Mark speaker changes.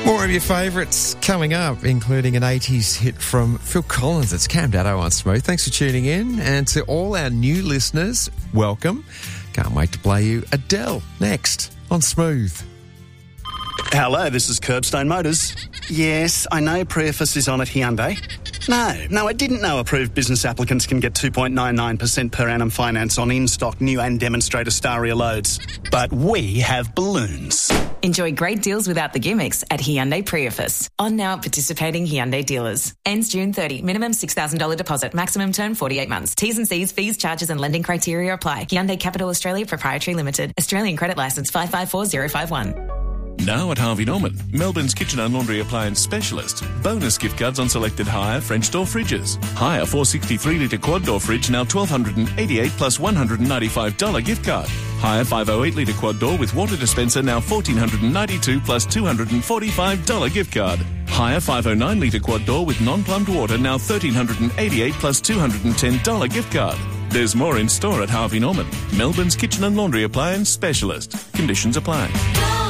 Speaker 1: More of your favourites coming up, including an 80s hit from Phil Collins. It's Cam Daddo on Smooth. Thanks for tuning in. And to all our new listeners, welcome. Can't wait to play you Adele next on Smooth.
Speaker 2: Hello, this is Curbstone Motors. Yes, I know Prius is on at Hyundai. No, I didn't know approved business applicants can get 2.99% per annum finance on in-stock new and demonstrator Staria loads. But we have balloons.
Speaker 3: Enjoy great deals without the gimmicks at Hyundai Prius. On now at participating Hyundai dealers. Ends June 30. Minimum $6,000 deposit. Maximum term 48 months. T's and C's, fees, charges and lending criteria apply. Hyundai Capital Australia Proprietary Limited. Australian credit licence 554051.
Speaker 4: Now at Harvey Norman, Melbourne's kitchen and laundry appliance specialist. Bonus gift cards on selected Hire French door fridges. Hire 463-litre quad door fridge now $1,288 plus $195 gift card. Hire 508-litre quad door with water dispenser now $1,492 plus $245 gift card. Hire 509-litre quad door with non-plumbed water now $1,388 plus $210 gift card. There's more in store at Harvey Norman, Melbourne's kitchen and laundry appliance specialist. Conditions apply.